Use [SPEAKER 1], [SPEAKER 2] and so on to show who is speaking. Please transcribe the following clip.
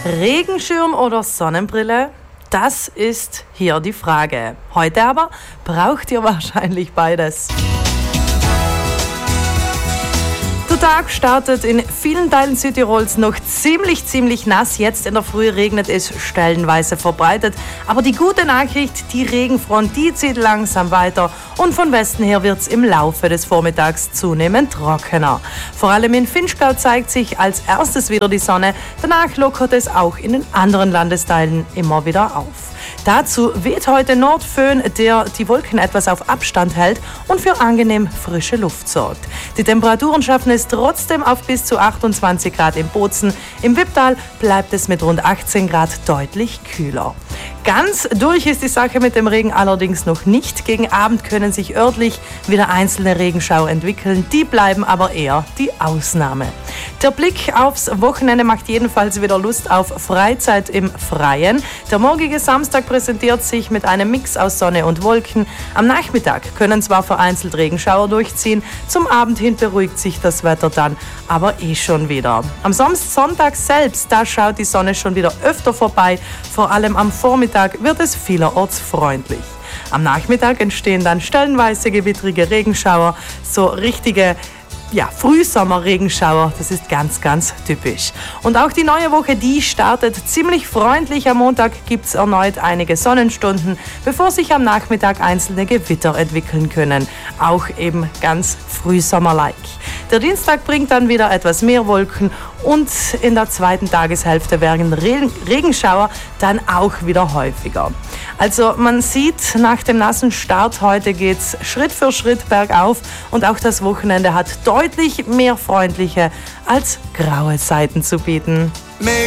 [SPEAKER 1] Regenschirm oder Sonnenbrille? Das ist hier die Frage. Heute aber braucht ihr wahrscheinlich beides. Der Tag startet in vielen Teilen Südtirols noch ziemlich nass. Jetzt in der Früh regnet es stellenweise verbreitet. Aber die gute Nachricht, die Regenfront, die zieht langsam weiter. Und von Westen her wird es im Laufe des Vormittags zunehmend trockener. Vor allem in Vinschgau zeigt sich als erstes wieder die Sonne. Danach lockert es auch in den anderen Landesteilen immer wieder auf. Dazu weht heute Nordföhn, der die Wolken etwas auf Abstand hält und für angenehm frische Luft sorgt. Die Temperaturen schaffen es trotzdem auf bis zu 28 Grad im Bozen. Im Wipptal bleibt es mit rund 18 Grad deutlich kühler. Ganz durch ist die Sache mit dem Regen allerdings noch nicht. Gegen Abend können sich örtlich wieder einzelne Regenschauer entwickeln. Die bleiben aber eher die Ausnahme. Der Blick aufs Wochenende macht jedenfalls wieder Lust auf Freizeit im Freien. Der morgige Samstag präsentiert sich mit einem Mix aus Sonne und Wolken. Am Nachmittag können zwar vereinzelt Regenschauer durchziehen, zum Abend hin beruhigt sich das Wetter dann aber schon wieder. Am Sonntag selbst, da schaut die Sonne schon wieder öfter vorbei. Vor allem am Vormittag wird es vielerorts freundlich. Am Nachmittag entstehen dann stellenweise gewittrige Regenschauer, so richtige Frühsommer-Regenschauer, das ist ganz typisch. Und auch die neue Woche, die startet ziemlich freundlich. Am Montag gibt es erneut einige Sonnenstunden, bevor sich am Nachmittag einzelne Gewitter entwickeln können. Auch eben ganz frühsommerlike. Der Dienstag bringt dann wieder etwas mehr Wolken und in der zweiten Tageshälfte werden Regenschauer dann auch wieder häufiger. Also man sieht, nach dem nassen Start heute geht's Schritt für Schritt bergauf und auch das Wochenende hat deutlich mehr freundliche als graue Seiten zu bieten.